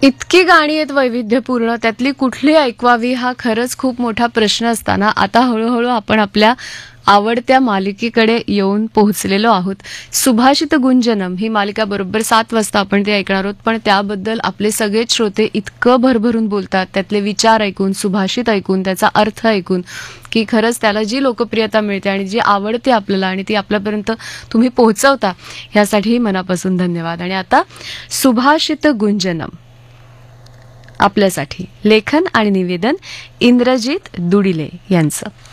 इतकी गाणी आहेत वैविध्यपूर्ण, त्यातली कुठली ऐकवावी हा खरंच खूप मोठा प्रश्न असताना आता हळूहळू आपण आपल्या आवडत्या मालिकेकडे येऊन पोहोचलेलो आहोत. सुभाषित गुंजनम ही मालिका बरोबर 7 वाजता आपण ते ऐकणार आहोत. पण त्याबद्दल आपले सगळेच श्रोते इतकं भरभरून बोलतात, त्यातले विचार ऐकून, सुभाषित ऐकून, त्याचा अर्थ ऐकून, की खरंच त्याला जी लोकप्रियता मिळते आणि जी आवडते आपल्याला आणि ती आपल्यापर्यंत तुम्ही पोहोचवता, ह्यासाठी मनापासून धन्यवाद. आणि आता सुभाषित गुंजनम आपल्यासाठी लेखन आणि निवेदन इंद्रजित दुडिले यांचं.